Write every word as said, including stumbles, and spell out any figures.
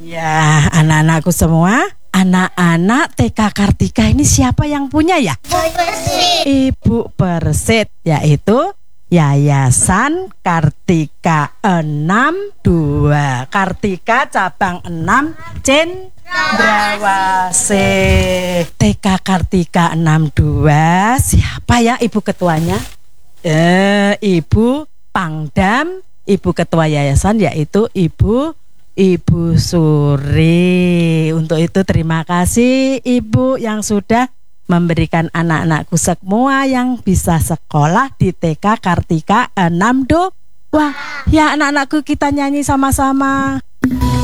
Ya, anak-anakku semua, anak-anak T K Kartika ini siapa yang punya ya? Ibu Persit, yaitu Yayasan Kartika enam dua, Kartika cabang enam Cendrawasih. T K Kartika enam dua, siapa ya ibu ketuanya? Eh, Ibu Pangdam, ibu ketua yayasan yaitu Ibu Ibu Suri. Untuk itu terima kasih Ibu yang sudah memberikan anak-anakku semua yang bisa sekolah di T K Kartika enam dua. Wah, ya anak-anakku kita nyanyi sama-sama.